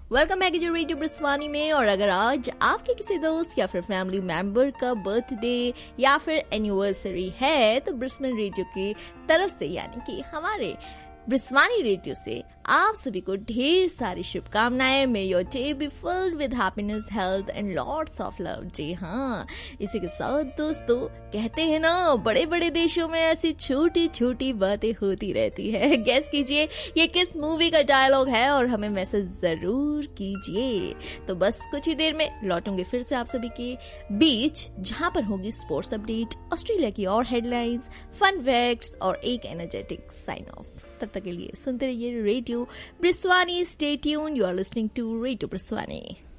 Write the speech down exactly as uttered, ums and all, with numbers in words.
Welcome back जो radio ब्रिस्वानी में। और अगर आज आपके किसी दोस्त या फिर फैमिली मेंबर का बर्थडे या फिर एनिवर्सरी है तो ब्रिस्बेन रेडियो की तरफ से यानी कि हमारे ब्रिस्वानी रेडियो से आप सभी को ढेर सारी शुभकामनाएं। मे your day be filled with happiness, health and lots of love. जी हाँ, इसी के साथ दोस्तों कहते हैं ना, बड़े बड़े देशों में ऐसी छोटी छोटी बातें होती रहती है। गेस कीजिए ये किस मूवी का डायलॉग है और हमें मैसेज जरूर कीजिए। तो बस कुछ ही देर में लौटूंगे फिर से आप सभी के बीच, जहां पर होगी स्पोर्ट्स अपडेट, ऑस्ट्रेलिया की और हेडलाइंस, फन फैक्ट्स और एक एनर्जेटिक साइन ऑफ। तब तक के लिए सुनते रहिए radio ब्रिस्वानी। Stay tuned, you are listening to radio ब्रिस्वानी।